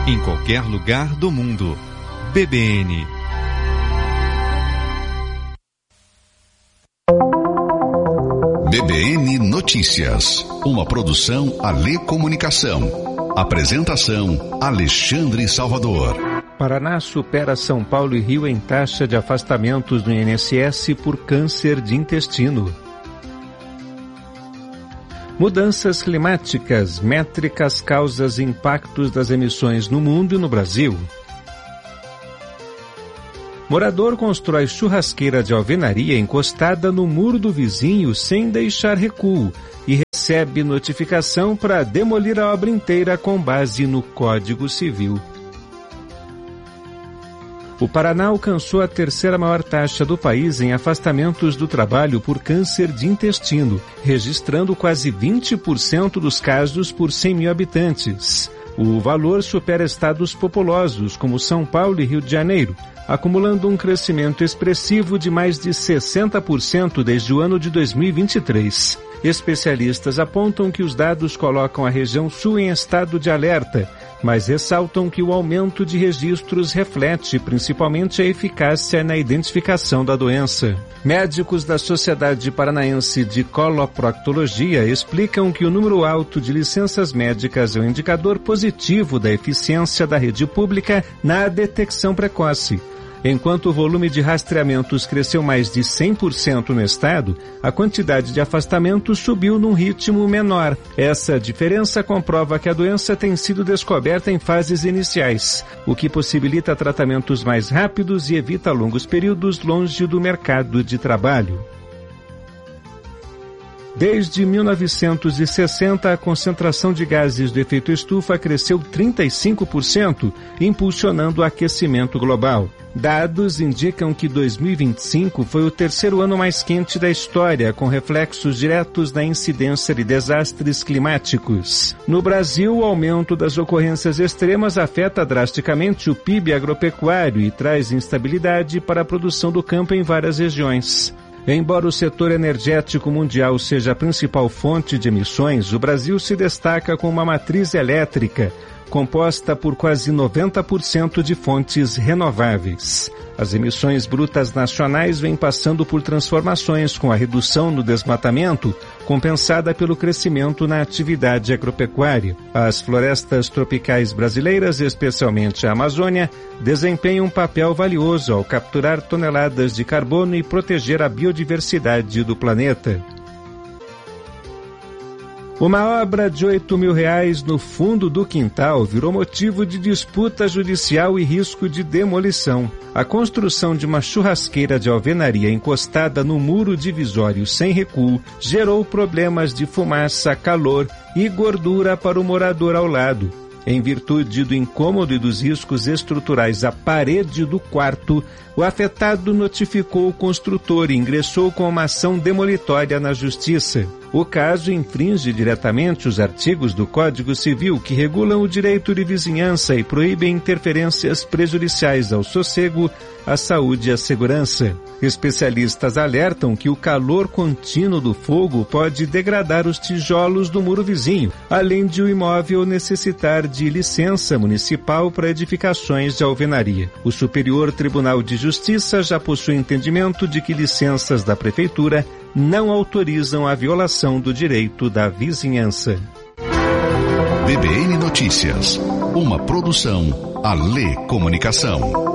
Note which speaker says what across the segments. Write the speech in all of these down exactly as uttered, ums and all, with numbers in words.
Speaker 1: em qualquer lugar do mundo. B B N.
Speaker 2: B B N Notícias, uma produção Alê Comunicação. Apresentação Alexandre Salvador.
Speaker 3: Paraná supera São Paulo e Rio em taxa de afastamentos no I N S S por câncer de intestino. Mudanças climáticas, métricas, causas e impactos das emissões no mundo e no Brasil. Morador constrói churrasqueira de alvenaria encostada no muro do vizinho sem deixar recuo e recebe notificação para demolir a obra inteira com base no Código Civil. O Paraná alcançou a terceira maior taxa do país em afastamentos do trabalho por câncer de intestino, registrando quase vinte por cento dos casos por cem mil habitantes. O valor supera estados populosos como São Paulo e Rio de Janeiro, acumulando um crescimento expressivo de mais de sessenta por cento desde o ano de dois mil e vinte e três. Especialistas apontam que os dados colocam a região sul em estado de alerta, mas ressaltam que o aumento de registros reflete principalmente a eficácia na identificação da doença. Médicos da Sociedade Paranaense de Coloproctologia explicam que o número alto de licenças médicas é um indicador positivo da eficiência da rede pública na detecção precoce. Enquanto o volume de rastreamentos cresceu mais de cem por cento no estado, a quantidade de afastamentos subiu num ritmo menor. Essa diferença comprova que a doença tem sido descoberta em fases iniciais, o que possibilita tratamentos mais rápidos e evita longos períodos longe do mercado de trabalho. Desde mil novecentos e sessenta, a concentração de gases do efeito estufa cresceu trinta e cinco por cento, impulsionando o aquecimento global. Dados indicam que dois mil e vinte e cinco foi o terceiro ano mais quente da história, com reflexos diretos na incidência de desastres climáticos. No Brasil, o aumento das ocorrências extremas afeta drasticamente o P I B agropecuário e traz instabilidade para a produção do campo em várias regiões. Embora o setor energético mundial seja a principal fonte de emissões, o Brasil se destaca com uma matriz elétrica, composta por quase noventa por cento de fontes renováveis. As emissões brutas nacionais vêm passando por transformações com a redução no desmatamento, compensada pelo crescimento na atividade agropecuária. As florestas tropicais brasileiras, especialmente a Amazônia, desempenham um papel valioso ao capturar toneladas de carbono e proteger a biodiversidade do planeta. Uma obra de oito mil reais no fundo do quintal virou motivo de disputa judicial e risco de demolição. A construção de uma churrasqueira de alvenaria encostada no muro divisório sem recuo gerou problemas de fumaça, calor e gordura para o morador ao lado. Em virtude do incômodo e dos riscos estruturais à parede do quarto, o afetado notificou o construtor e ingressou com uma ação demolitória na Justiça. O caso infringe diretamente os artigos do Código Civil que regulam o direito de vizinhança e proíbem interferências prejudiciais ao sossego, à saúde e à segurança. Especialistas alertam que o calor contínuo do fogo pode degradar os tijolos do muro vizinho, além de o imóvel necessitar de licença municipal para edificações de alvenaria. O Superior Tribunal de Justiça já possui entendimento de que licenças da Prefeitura não autorizam a violação do direito da vizinhança.
Speaker 2: B B N Notícias, uma produção Alê Comunicação.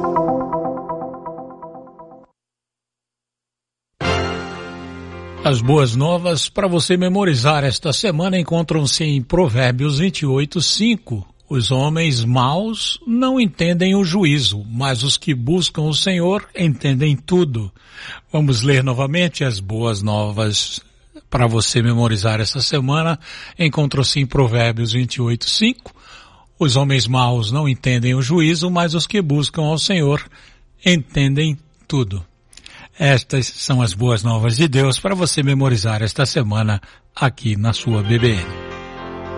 Speaker 4: As boas novas para você memorizar esta semana encontram-se em Provérbios vinte e oito, cinco. Os homens maus não entendem o juízo, mas os que buscam o Senhor entendem tudo. Vamos ler novamente as boas novas para você memorizar esta semana. Encontram-se em Provérbios vinte e oito, cinco. Os homens maus não entendem o juízo, mas os que buscam ao Senhor entendem tudo. Estas são as boas novas de Deus para você memorizar esta semana aqui na sua B B N.